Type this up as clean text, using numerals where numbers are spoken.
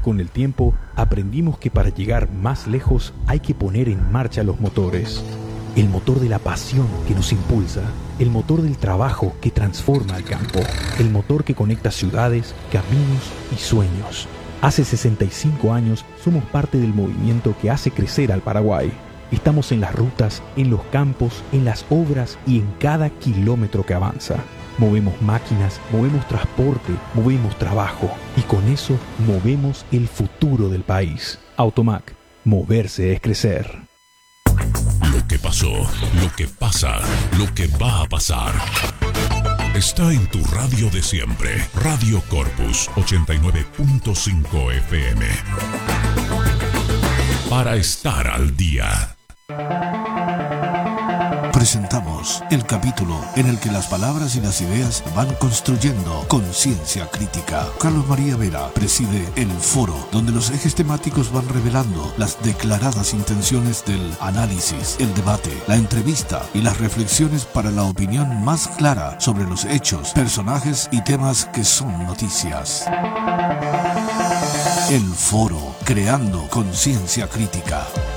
Con el tiempo, aprendimos que para llegar más lejos hay que poner en marcha los motores. El motor de la pasión que nos impulsa, el motor del trabajo que transforma al campo, el motor que conecta ciudades, caminos y sueños. Hace 65 años somos parte del movimiento que hace crecer al Paraguay. Estamos en las rutas, en los campos, en las obras y en cada kilómetro que avanza. Movemos máquinas, movemos transporte, movemos trabajo y con eso movemos el futuro del país. Automac, moverse es crecer. Lo que pasó, lo que pasa, lo que va a pasar. Está en tu radio de siempre. Radio Corpus 89.5 FM. Para estar al día. Presentamos el capítulo en el que las palabras y las ideas van construyendo conciencia crítica. Carlos María Vera preside el foro, donde los ejes temáticos van revelando las declaradas intenciones del análisis, el debate, la entrevista y las reflexiones para la opinión más clara sobre los hechos, personajes y temas que son noticias. El foro, creando conciencia crítica.